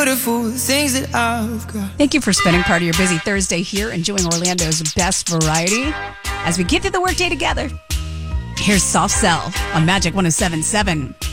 Beautiful things that I've got. Thank you for spending part of your busy Thursday here enjoying Orlando's best variety. As we get through the workday together, here's Soft Cell on Magic 107.7.